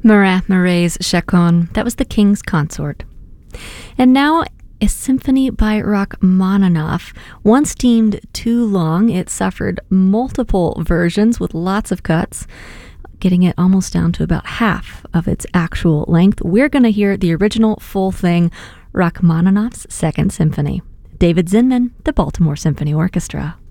Murat Murray's Chaconne. That was the King's Consort. And now a symphony by Rachmaninoff. Once deemed too long, it suffered multiple versions with lots of cuts, getting it almost down to about half of its actual length. We're going to hear the original full thing, Rachmaninoff's Second Symphony. David Zinman, the Baltimore Symphony Orchestra.